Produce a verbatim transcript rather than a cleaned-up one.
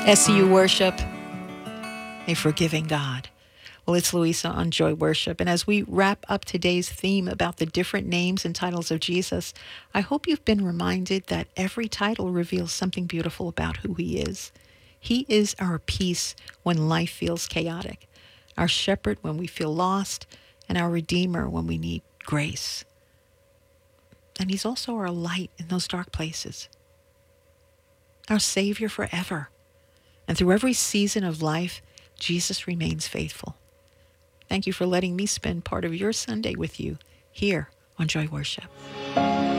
S C U Worship, a forgiving God. Well, it's Louisa on Joy Worship. And as we wrap up today's theme about the different names and titles of Jesus, I hope you've been reminded that every title reveals something beautiful about who he is. He is our peace when life feels chaotic, our shepherd when we feel lost, and our redeemer when we need grace. And he's also our light in those dark places, our Savior forever. And through every season of life, Jesus remains faithful. Thank you for letting me spend part of your Sunday with you here on Joy Worship.